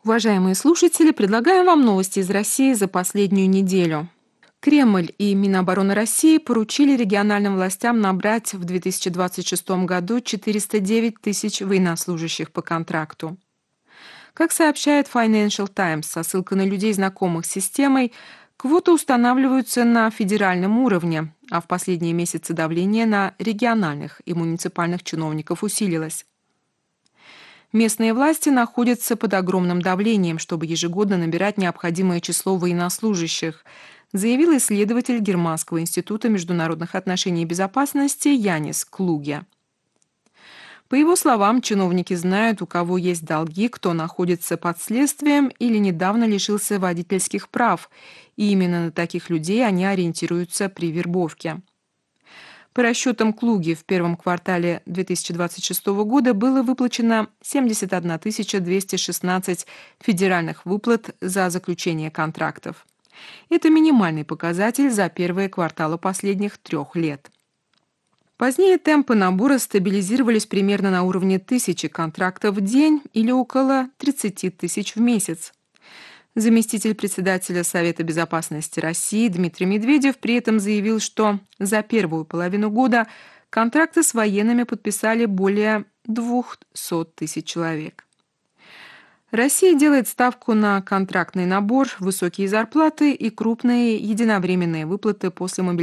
Уважаемые слушатели, предлагаем вам новости из России за последнюю неделю. Кремль и Минобороны России поручили региональным властям набрать в 2026 году 409 тысяч военнослужащих по контракту. Как сообщает Financial Times со ссылкой на людей, знакомых с системой, квоты устанавливаются на федеральном уровне, а в последние месяцы давление на региональных и муниципальных чиновников усилилось. Местные власти находятся под огромным давлением, чтобы ежегодно набирать необходимое число военнослужащих, заявил исследователь Германского института международных отношений и безопасности Янис Клуге. По его словам, чиновники знают, у кого есть долги, кто находится под следствием или недавно лишился водительских прав, и именно на таких людей они ориентируются при вербовке. По расчетам Клуги, в первом квартале 2026 года было выплачено 71 216 федеральных выплат за заключение контрактов. Это минимальный показатель за первые кварталы последних 3 лет. Позднее темпы набора стабилизировались примерно на уровне 1000 контрактов в день или около 30 тысяч в месяц. Заместитель председателя Совета безопасности России Дмитрий Медведев при этом заявил, что за первую половину года контракты с военными подписали более 200 тысяч человек. Россия делает ставку на контрактный набор, высокие зарплаты и крупные единовременные выплаты после мобилизации.